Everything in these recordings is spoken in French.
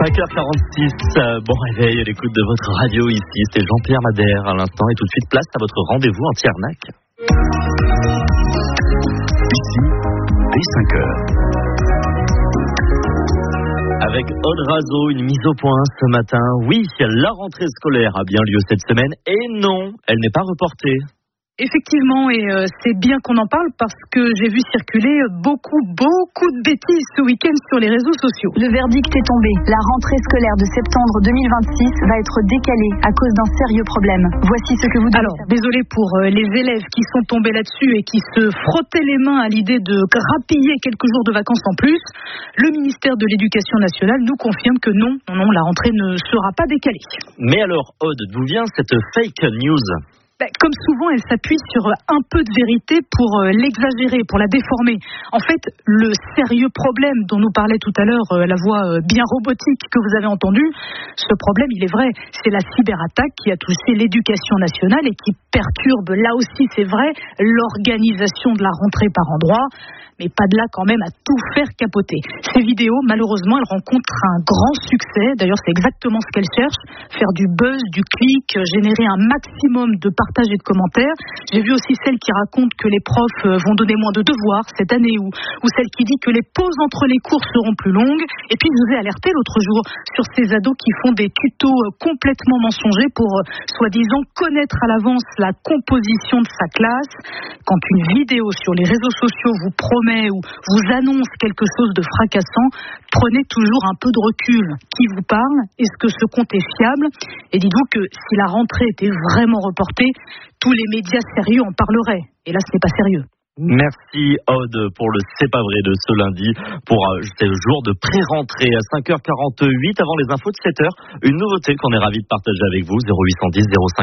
5h46, bon réveil à l'écoute de votre radio ici, c'était Jean-Pierre Madère à l'instant et tout de suite place à votre rendez-vous en Tiernac. Ici, dès 5h. Avec Aude Razo, une mise au point ce matin. Oui, la rentrée scolaire a bien lieu cette semaine et non, elle n'est pas reportée. Effectivement, et c'est bien qu'on en parle parce que j'ai vu circuler beaucoup de bêtises ce week-end sur les réseaux sociaux. Le verdict est tombé. La rentrée scolaire de septembre 2026 va être décalée à cause d'un sérieux problème. Voici ce que vous devez savoir. Désolé pour les élèves qui sont tombés là-dessus et qui se frottaient les mains à l'idée de grappiller quelques jours de vacances en plus. Le ministère de l'Éducation nationale nous confirme que non, la rentrée ne sera pas décalée. Mais alors, Aude, d'où vient cette fake news ? Comme souvent, elle s'appuie sur un peu de vérité pour l'exagérer, pour la déformer. En fait, le sérieux problème dont nous parlait tout à l'heure la voix bien robotique que vous avez entendue, ce problème, il est vrai, c'est la cyberattaque qui a touché l'éducation nationale et qui perturbe, là aussi c'est vrai, l'organisation de la rentrée par endroits, mais pas de là quand même à tout faire capoter. Ces vidéos, malheureusement, elles rencontrent un grand succès. D'ailleurs, c'est exactement ce qu'elles cherchent, faire du buzz, du clic, générer un maximum de partage et de commentaires. J'ai vu aussi celle qui raconte que les profs vont donner moins de devoirs cette année ou celle qui dit que les pauses entre les cours seront plus longues. Et puis, je vous ai alerté l'autre jour sur ces ados qui font des tutos complètement mensongers pour, soi-disant, connaître à l'avance la composition de sa classe. Quand une vidéo sur les réseaux sociaux vous promet ou vous annonce quelque chose de fracassant, prenez toujours un peu de recul. Qui vous parle? Est-ce que ce compte est fiable? Et dites-vous que si la rentrée était vraiment reportée, tous les médias sérieux en parleraient. Et là, ce n'est pas sérieux. Merci Aude pour le C'est pas vrai de ce lundi, pour ce jour de pré-rentrée à 5h48 avant les infos de 7h. Une nouveauté qu'on est ravis de partager avec vous, 0810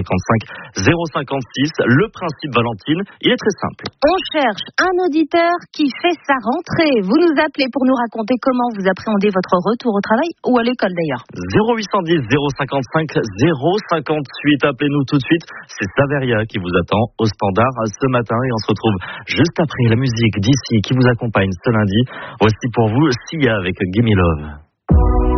055 056. Le principe, Valentine, il est très simple. On cherche un auditeur qui fait sa rentrée. Vous nous appelez pour nous raconter comment vous appréhendez votre retour au travail ou à l'école d'ailleurs. 0810 055 058. Appelez-nous tout de suite. C'est Saveria qui vous attend au standard ce matin et on se retrouve juste après la musique d'ici qui vous accompagne ce lundi. Voici pour vous Sia avec Gimme Love.